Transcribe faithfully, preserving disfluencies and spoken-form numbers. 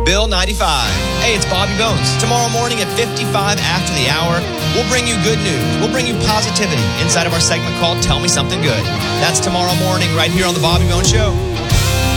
Bill ninety-five. Hey, it's Bobby Bones. Tomorrow morning at fifty-five after the hour, we'll bring you good news. We'll bring you positivity inside of our segment called Tell Me Something Good. That's tomorrow morning right here on The Bobby Bones Show.